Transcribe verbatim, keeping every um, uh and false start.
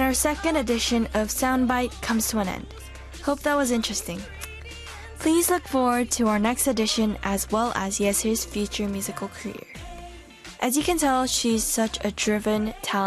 our second edition of Soundbite comes to an end. Hope that was interesting. Please look forward to our next edition as well as Yesil's future musical career. As you can tell, she's such a driven, talented